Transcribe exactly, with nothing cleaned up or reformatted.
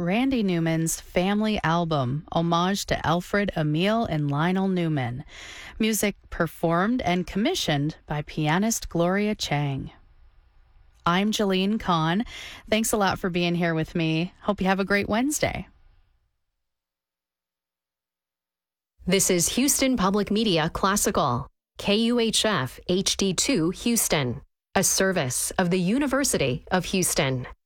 Randy Newman's Family Album, homage to Alfred, Emil, and Lionel Newman. Music performed and commissioned by pianist Gloria Chang. I'm Jolene Kahn. Thanks a lot for being here with me. Hope you have a great Wednesday. This is Houston Public Media Classical, K U H F H D two Houston, a service of the University of Houston.